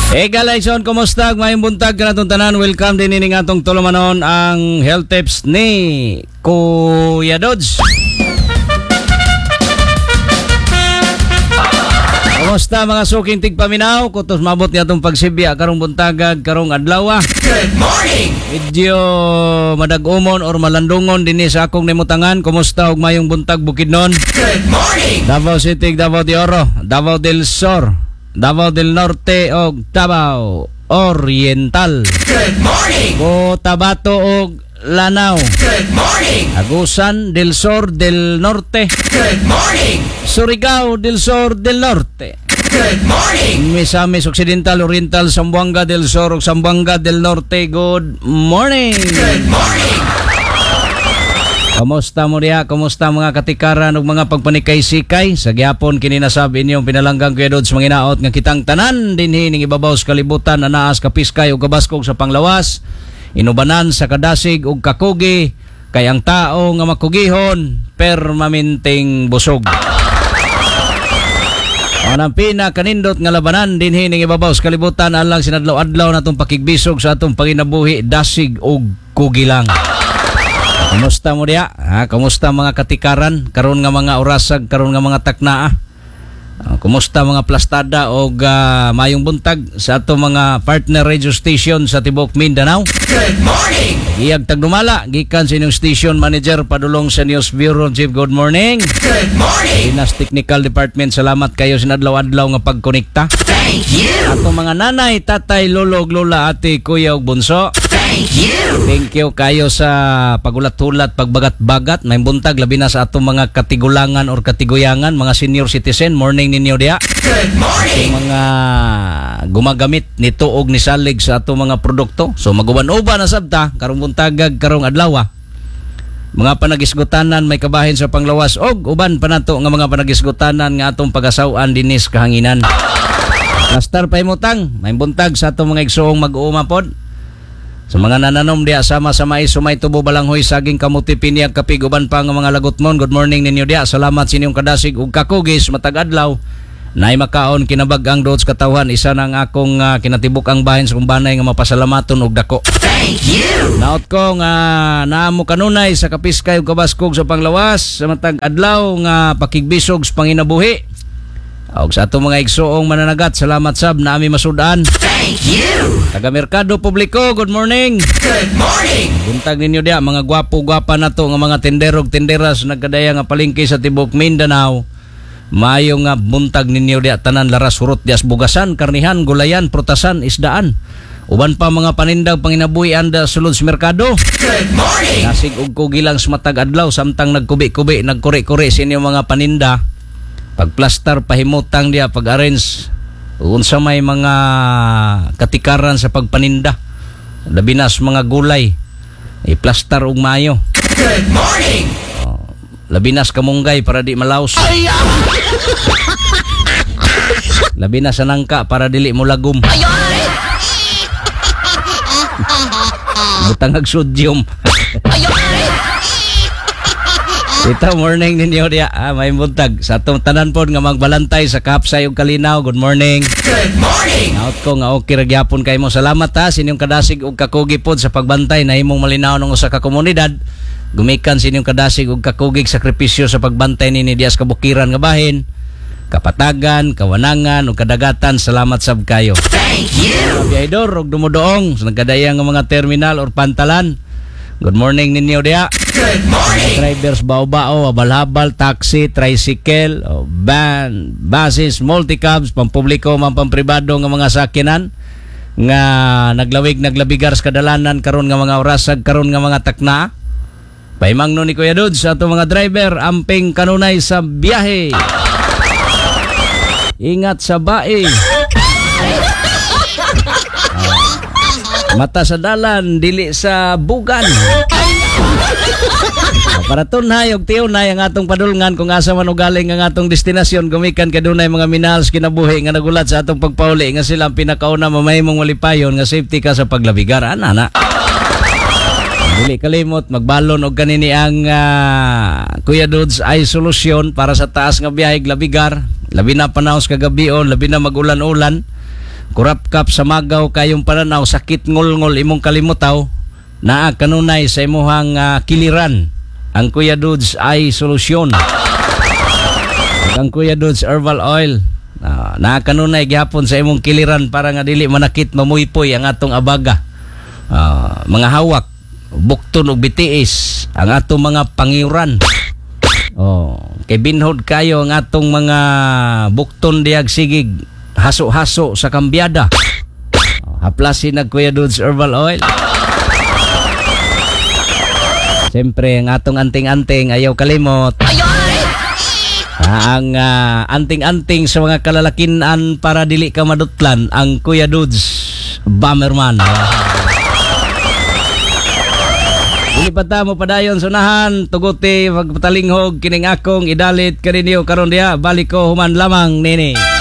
Galayson, kumusta? Mayong buntag ka natong tanan. Welcome din ining atong tulumanon ang health tips ni Kuya Dodge. Kumusta mga suking tigpaminaw? Kutos mabot niya itong pagsibya karong buntagag, karong adlaw. Good morning! Medyo madagumon or malandungon din sa akong nimutangan. Kumusta og mayong buntag Bukidnon? Good morning! Davao City, Davao de Oro, Davao del Sur, Davao del Norte o Davao Oriental. Good morning! Cotabato o Lanao. Good morning! Agusan del Sur del Norte. Good morning! Surigao del Sur del Norte. Good morning! Misamis Occidental, Oriental, Zamboanga del Sur ug Zamboanga del Norte. Good morning! Good morning! Kumusta mo diha? Kumusta mga katikaran ug mga pagpanikay-sikay? Sa gyapon kini nasabi inyong pinalanggang Kuya Dodge manginaot nga kitang tanan dinhi ning ibabaw sa kalibutan na naas kapiskay ug kabaskog sa panglawas, inubanan sa kadasig ug kakugi, kay ang tao nga makugihon permanenteng busog. Ang pinakanindot nga labanan dinhi ning ibabaw sa kalibutan alang sinadlaw-adlaw natong pakigbisog sa atong panginabuhi, dasig ug kugi lang. Kumusta mo diya? Kumusta mga katikaran? Karon nga mga orasag, karon nga mga taknaa. Kumusta mga plastada o mayong buntag sa ato mga partner radio station sa Tibok Mindanao? Good morning! Iyag tagdumala, gikan sa inyong station manager padulong sa News Bureau Chief. Good morning! Good morning! Pinas Technical Department, salamat kayo sinadlaw-adlaw nga pagkonekta. Thank you! Ato mga nanay, tatay, lolo, lola, ate, kuya ug bunso. Thank you! Thank you kayo sa pagulat-hulat, pagbagat-bagat. May buntag labi na sa atong mga katigulangan or katiguyangan, mga senior citizen. Morning ninyo diya. Good morning! Mga gumagamit nito og nisalig sa atong mga produkto. So maguban-uban na sabta karong buntagag, karong adlaw. Mga panagisgutanan may kabahin sa panglawas og uban pa nato nga mga panagisgutanan nga atong pagasaw-an dinis kahanginan. Nastar paimutang, may buntag sa atong mga igsoong mag-uuma pod. Sa mga nananom diya sama sa mais, sumay, tubo, balanghoy, saging, kamuti, pinyag, kapig, uban pa nga mga lagutmon. Good morning ninyo diya. Salamat sa inyong kadasig ug kakugis matag adlaw. Nay makaon kinabag ang Dodge katawhan, isa nang akong kinatibuk ang bahin sa kumbanay nga mapasalamaton og dako. Thank you! Naot ko nga naamo kanunay sa kapiskay ug kabaskog sa panglawas sa matag adlaw nga pakigbisog sa panginabuhi. Og sa atong mga igsoong mananagat, salamat sab na ami masudan. Thank you! Taga Merkado Publiko, good morning. Good morning! Buntag ninyo diya mga gwapo-gwapa nato nga mga tenderog tenderas nagkadaya nga palengke sa Tibok Mindanao. Mayo nga buntag ninyo diya tanan laras hurot dias bugasan, karnihan, gulayan, prutasan, isdaan. Uban pa mga panindag panginabuhian da sulod sa merkado. Good morning! Nasig og kugilang sa matag adlaw samtang nagkubi-kubi, nagkuri-kuri sa inyong mga paninda. Pagplastar pahimutang diya, pag-arrange unsa may mga katikaran sa pagpaninda. Labinas mga gulay, iplastar og maayo. Good morning! Labinas kamunggay para di malaos. Labinas sa nangka para dili mo lagom. Butang ag sodyum. Ito morning ninyo diya, may buntag sa atong tanan pod nga magbalantay sa Kapsay ug Kalinaw. Good morning. Good morning! Naot ko nga okay ra gyapon kay mo. Salamat sa inyong kadasig ug kakugi pod sa pagbantay na himong malinaw ng usa ka komunidad. Gumikan sa inyong kadasig ug kakugig sakripisyo sa pagbantay nini dias kabukiran nga bahin, kapatagan, kawanangan ug kadagatan. Salamat sab kayo. Thank you! Biyahidor ug dumudoong sa nagkadaya nga mga terminal or pantalan. Good morning ninyo diya. Good morning! Drivers bao-bao, abal-habal, taxi, tricycle, van, buses, multicabs, pampubliko, pampribado nga mga sakyanan nga naglabigar sa kadalanan karon nga mga orasag, karon nga mga takna. Paimangno ni Kuya Dodge sa atong mga driver, amping kanunay sa biyahe. Ingat sa bae. Mata sa dalan, dili sa bugan. Para tunay og tiyunay ang atong padulngan kung asa man ugaling ang atong destinasyon, gumikan kadunay mga minahals kinabuhi nga nagulat sa atong pagpauli nga sila ang pinakauna mamahimong walipayon nga safety ka sa paglabigar. Ana. Dili kalimot magbalon og kanini ang Kuya Dodge ay solusyon para sa taas nga biyahe labigar. Labi na panahon kagabion, labi na magulan-ulan. kurap-kap sa magaw kayong pananaw, sakit ngol-ngol imong kalimutaw, naa kanunay sa imuhang kiliran. Ang Kuya Dudes ay solusyon. Ang Kuya Dudes Herbal Oil, naa kanunay gihapon sa imong kiliran para nga dili manakit mamuypoy ang atong abaga. Mga hawak, bukton ug bitiis, ang atong mga pangiuran. Kay binhod kayo ang atong mga bukton diag sigig, haso-haso sa kambyada. Haplasin na Kuya Dudes Herbal Oil. Siyempre, ang atong anting-anting, ayaw kalimot. Ang anting-anting sa mga kalalakinan para dili ka madutlan, ang Kuya Dudes Bomberman. Dili pa ta mo padayon sunahan, tuguti, magpatalinghog, kining akong idalit kaninyo karon diha, balik ko human lamang nini.